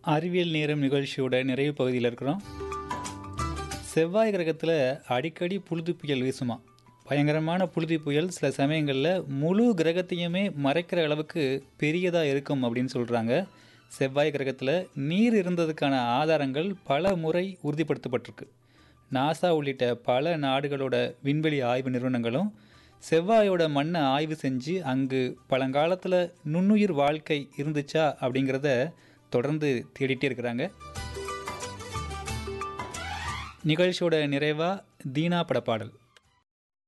அறிவியல் நேரம் நிகழ்ச்சியோட நிறைவு பகுதியில் இருக்கிறோம். செவ்வாய் கிரகத்தில் அடிக்கடி புழுதி புயல் வீசுமா. பயங்கரமான புழுதி புயல் சில சமயங்களில் முழு கிரகத்தையுமே மறைக்கிற அளவுக்கு பெரியதாக இருக்கும் அப்படின்னு சொல்கிறாங்க. செவ்வாய் கிரகத்தில் நீர் இருந்ததுக்கான ஆதாரங்கள் பல முறை உறுதிப்படுத்தப்பட்டிருக்கு. நாசா உள்ளிட்ட பல நாடுகளோட விண்வெளி ஆய்வு நிறுவனங்களும் செவ்வாயோட மண்ணை ஆய்வு செஞ்சு அங்கு பழங்காலத்தில் நுண்ணுயிர் வாழ்க்கை இருந்துச்சா அப்படிங்கிறத தொடர்ந்து தேடிட்டே இருக்கிறாங்க. நிகழ்ச்சியோட நிறைவாக தீனா பட பாடல்.